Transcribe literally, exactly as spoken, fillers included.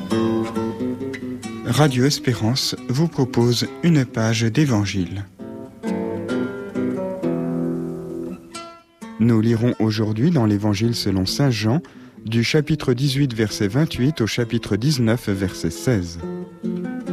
Radio Espérance vous propose une page d'Évangile. Nous lirons aujourd'hui dans l'Évangile selon saint Jean, du chapitre dix-huit, verset vingt-huit au chapitre dix-neuf, verset seize.